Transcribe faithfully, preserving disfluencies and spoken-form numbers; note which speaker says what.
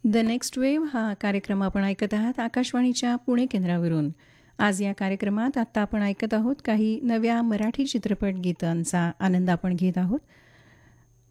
Speaker 1: The next wave हा कार्यक्रम आपण ऐकत आहात आकाशवाणीच्या पुणे केंद्रावरून. आज या कार्यक्रमात आत्ता आपण ऐकत आहोत काही नव्या मराठी चित्रपट गीतांचा आनंद आपण घेत आहोत.